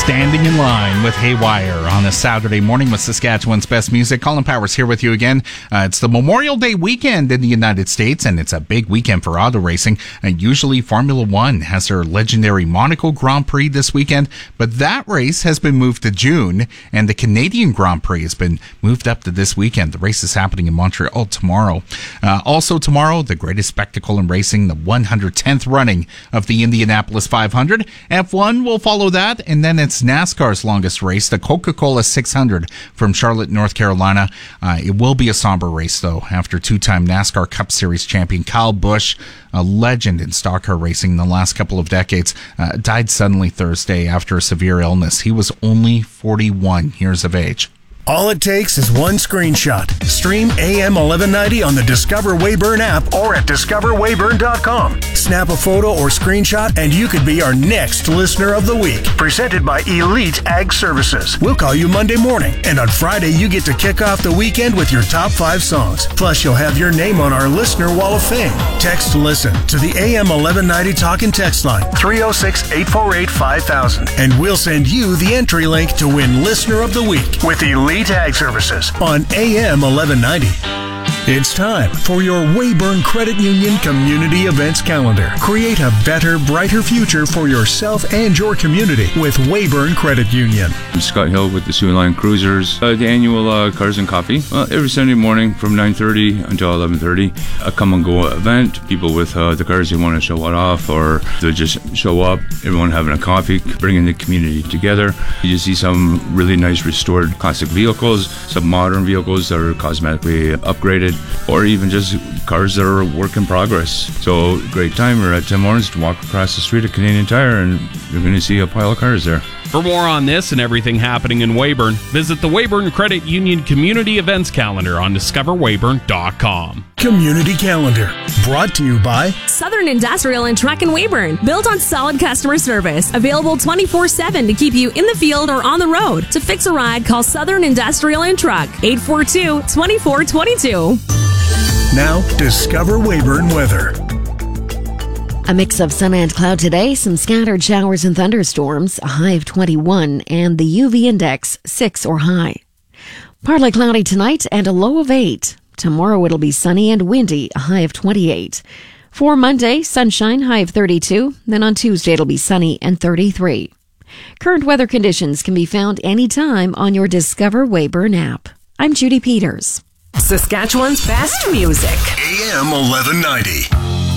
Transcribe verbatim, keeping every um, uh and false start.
Standing in Line with Haywire on a Saturday morning with Saskatchewan's best music. Colin Powers here with you again. Uh, it's the Memorial Day weekend in the United States, and it's a big weekend for auto racing. And usually Formula One has their legendary Monaco Grand Prix this weekend, but that race has been moved to June, and the Canadian Grand Prix has been moved up to this weekend. The race is happening in Montreal tomorrow. Uh, also tomorrow, the greatest spectacle in racing, the one hundred tenth running of the Indianapolis five hundred. F one will follow that, and then it's NASCAR's longest race, the Coca-Cola six hundred from Charlotte, North Carolina. Uh, it will be a somber race, though, after two-time NASCAR Cup Series champion Kyle Busch, a legend in stock car racing in the last couple of decades, uh, died suddenly Thursday after a severe illness. He was only forty-one years of age. All it takes is one screenshot. Stream A M eleven ninety on the Discover Weyburn app or at discover weyburn dot com. Snap a photo or screenshot and you could be our next Listener of the Week. Presented by Elite Ag Services. We'll call you Monday morning, and on Friday you get to kick off the weekend with your top five songs. Plus you'll have your name on our Listener Wall of Fame. Text LISTEN to the A M eleven ninety talk and text line three oh six, eight four eight, five thousand, and we'll send you the entry link to win Listener of the Week with Elite Ag Services on A M eleven ninety. It's time for your Weyburn Credit Union Community Events Calendar. Create a better, brighter future for yourself and your community with Weyburn Credit Union. I'm Scott Hill with the Sioux Line Cruisers, uh, the annual uh, Cars and Coffee. Uh, every Sunday morning from nine thirty until eleven thirty, a come-and-go event. People with uh, the cars they want to show it off, or they just show up, everyone having a coffee, bringing the community together. You see some really nice restored classic vehicles, some modern vehicles that are cosmetically upgraded, or even just cars that are work in progress. So great time. We're at Tim Hortons to walk across the street at Canadian Tire, and you're going to see a pile of cars there. For more on this and everything happening in Weyburn, visit the Weyburn Credit Union Community Events Calendar on discover weyburn dot com. Community Calendar, brought to you by Southern Industrial and Truck in Weyburn, built on solid customer service, available twenty-four seven to keep you in the field or on the road. To fix a ride, call Southern Industrial and Truck, eight four two, two four two two. Now, Discover Weyburn weather. A mix of sun and cloud today, some scattered showers and thunderstorms, a high of twenty-one, and the U V index six or high. Partly cloudy tonight and a low of eight. Tomorrow it'll be sunny and windy, a high of twenty-eight. For Monday, sunshine, high of thirty-two. Then on Tuesday it'll be sunny and thirty-three. Current weather conditions can be found anytime on your Discover Weyburn app. I'm Judy Peters. Saskatchewan's best music. A M eleven ninety.